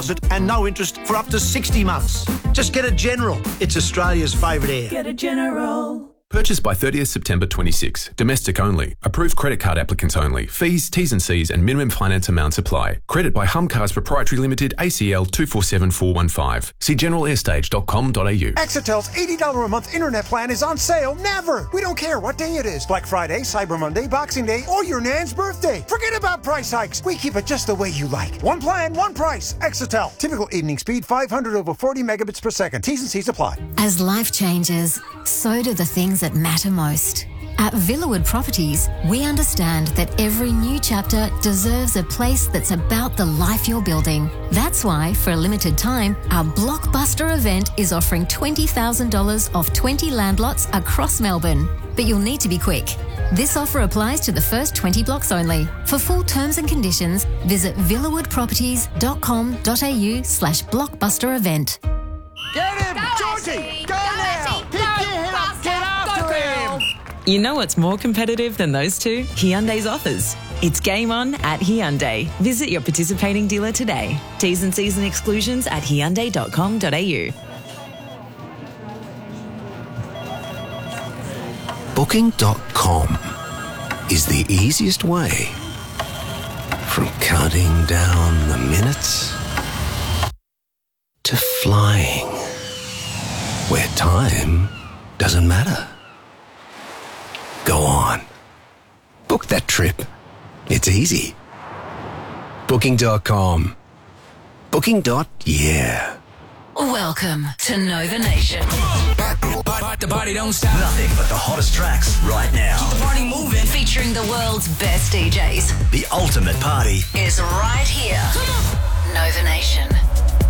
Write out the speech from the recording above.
and no interest for up to 60 months. Just get a General. It's Australia's favourite air. Get a General. Purchased by 30th September 26. Domestic only. Approved credit card applicants only. Fees, T's and C's and minimum finance amounts apply. Credit by Humcars Proprietary Limited, ACL 247415. See generalair.com.au. Exetel's $80 a month internet plan is on sale never. We don't care what day it is. Black Friday, Cyber Monday, Boxing Day, or your nan's birthday. Forget about price hikes. We keep it just the way you like. One plan, one price. Exetel. Typical evening speed 500 over 40 megabits per second. T's and C's apply. As life changes, so do the things that matter most. At Villawood Properties, we understand that every new chapter deserves a place that's about the life you're building. That's why, for a limited time, our blockbuster event is offering $20,000 off 20 land lots across Melbourne. But you'll need to be quick. This offer applies to the first 20 blocks only. For full terms and conditions, visit villawoodproperties.com.au/blockbuster event. Get him! Georgie! Go now! Pick your head up! Get after him! You know what's more competitive than those two? Hyundai's offers. It's game on at Hyundai. Visit your participating dealer today. T's and C's and exclusions at hyundai.com.au. Booking.com is the easiest way from counting down the minutes to flying where time doesn't matter. Go on. Book that trip. It's easy. Booking.com. Booking.yeah. Welcome to Nova Nation. The party don't stop. Nothing but the hottest tracks right now. Keep the party moving. Featuring the world's best DJs. The ultimate party is right here. Nova Nation.